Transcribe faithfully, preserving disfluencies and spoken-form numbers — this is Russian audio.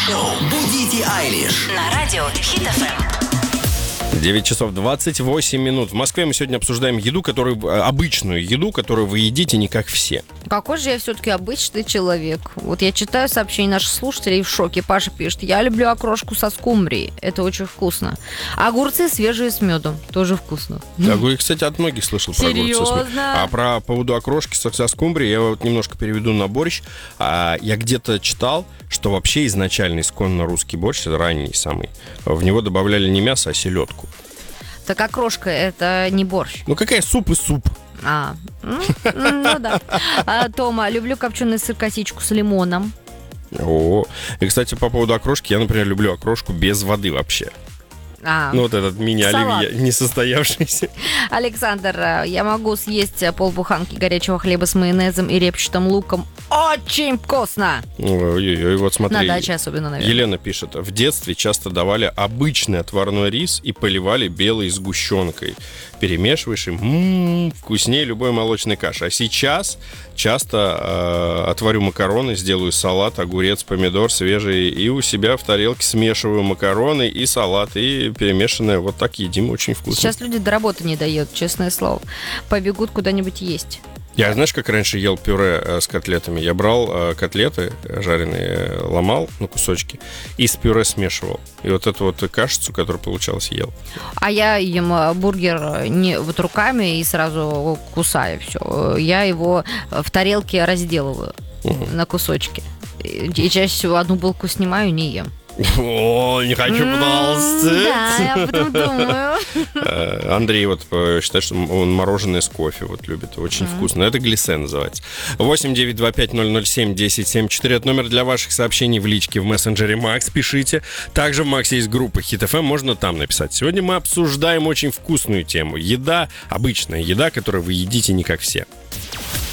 Шоу «Будите Айлиш» на радио Хит эф эм. девять часов двадцать восемь минут. В Москве мы сегодня обсуждаем еду, которую, обычную еду, которую вы едите не как все. Какой же я все-таки обычный человек. Вот я читаю сообщения наших слушателей в шоке. Паша пишет: я люблю окрошку со скумбрией. Это очень вкусно. Огурцы свежие с медом. Тоже вкусно. Я, кстати, от многих слышал про огурцы. Серьезно? А про поводу окрошки со, со скумбрией я вот немножко переведу на борщ. А, я где-то читал, что вообще изначально исконно русский борщ, ранний самый, в него добавляли не мясо, а селедку. Так окрошка — это не борщ. Ну какая суп и суп? А, ну, ну да. А, Тома, люблю копченый сыр-косичку с лимоном. О, и, кстати, по поводу окрошки, я, например, люблю окрошку без воды вообще. А, Ну, вот этот мини-оливье не состоявшийся. Александр, я могу съесть полбуханки горячего хлеба с майонезом и репчатым луком. Очень вкусно! Ой-ой-ой, вот смотри. На даче особенно, наверное. Елена пишет: в детстве часто давали обычный отварной рис и поливали белой сгущенкой. Перемешиваешь и м-м, вкуснее любой молочной каши. А сейчас часто э, отварю макароны, сделаю салат, огурец, помидор свежий, и у себя в тарелке смешиваю макароны и салат, и перемешанное вот так едим, очень вкусно. Сейчас люди до работы не доедут, честное слово. Побегут куда-нибудь есть. Я, знаешь, как раньше ел пюре э, с котлетами? Я брал э, котлеты жареные, э, ломал на кусочки и с пюре смешивал. И вот эту вот кашицу, которая получалась, ел. А я ем бургер не вот руками и сразу кусаю все. Я его в тарелке разделываю угу. на кусочки. И чаще всего одну булку снимаю и не ем. О, не хочу потолстеть. Да, я потом думаю. Андрей вот считает, что он мороженое с кофе вот любит. Очень mm-hmm. вкусно. Это глиссе называется. восемь девять два пять ноль ноль семь десять семьдесят четыре. Это номер для ваших сообщений в личке в мессенджере Макс. Пишите. Также в Максе есть группа Хит эф эм. Можно там написать. Сегодня мы обсуждаем очень вкусную тему. Еда, обычная еда, которую вы едите не как все.